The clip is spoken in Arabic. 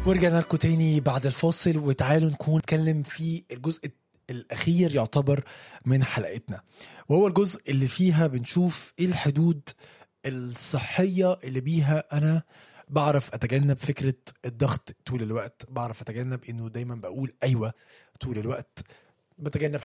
ورجعنا لكم تاني بعد الفاصل، وتعالوا نتكلم في الجزء الأخير يعتبر من حلقتنا، وهو الجزء اللي فيها بنشوف ايه الحدود الصحية اللي بيها أنا بعرف أتجنب فكرة الضغط طول الوقت، بعرف أتجنب إنه دايما بقول أيوة طول الوقت، بتجنب